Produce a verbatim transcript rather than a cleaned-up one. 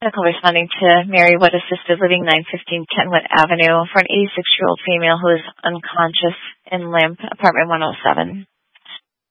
Medical responding to Mary Wood Assisted Living, nine fifteen Kenwood Avenue, for an eighty-six-year-old female who is unconscious and limp, apartment one oh seven.